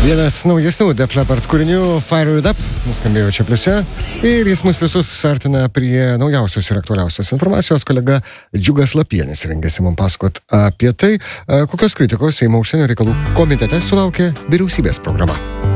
Vienas naujesnių Def Leppard kūrinių Fire It Up nuskambėjo čia pliuse ir jis mus visus artina prie naujausios ir aktualiausios informacijos. Kolega Džiugas Lapienis rengėsi man pasakot apie tai, kokios kritikos Seimo užsienio reikalų komitete sulaukė vyriausybės programa.